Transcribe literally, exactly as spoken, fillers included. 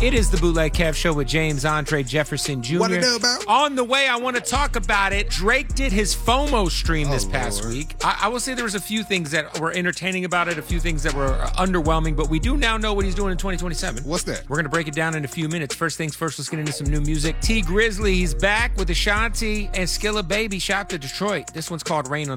It is the Bootleg Kev Show with James Andre Jefferson Junior What it do about? On the way, I want to talk about it. Drake did his FOMO stream this Oh, past Lord. week. I, I will say there was a few things that were entertaining about it, a few things that were uh, underwhelming, but we do now know what he's doing in twenty twenty-seven. What's that? We're going to break it down in a few minutes. First things first, let's get into some new music. T Grizzly, he's back with Ashanti and Skilla Baby. Shout out to Detroit. This one's called Rain on